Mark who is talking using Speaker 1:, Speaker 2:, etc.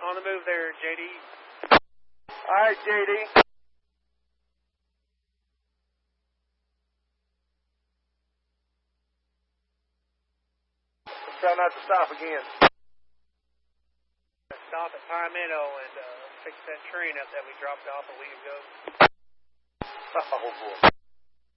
Speaker 1: On the move there, JD.
Speaker 2: All right, JD. Let's try not to stop again.
Speaker 1: Stop at Pimento and fix that train up that we dropped off a week ago.
Speaker 2: Oh, boy.